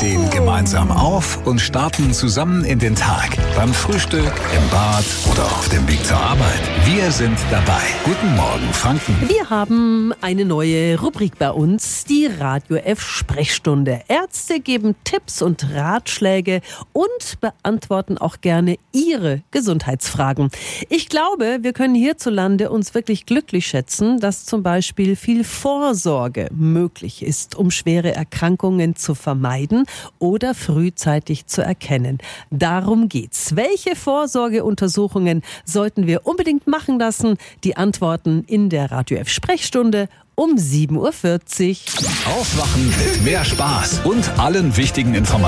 stehen gemeinsam auf und starten zusammen in den Tag. Beim Frühstück, im Bad oder auf dem Weg zur Arbeit. Wir sind dabei. Guten Morgen, Franken. Wir haben eine neue Rubrik bei uns, die Radio F Sprechstunde. Ärzte geben Tipps und Ratschläge und beantworten auch gerne Ihre Gesundheitsfragen. Ich glaube, wir können hierzulande uns wirklich glücklich schätzen, dass zum Beispiel viel Vorsorge möglich ist, um schwere Erkrankungen zu vermeiden oder frühzeitig zu erkennen. Darum geht's. Welche Vorsorgeuntersuchungen sollten wir unbedingt machen lassen? Die Antworten in der Radio F Sprechstunde um 7.40 Uhr. Aufwachen mit mehr Spaß und allen wichtigen Informationen.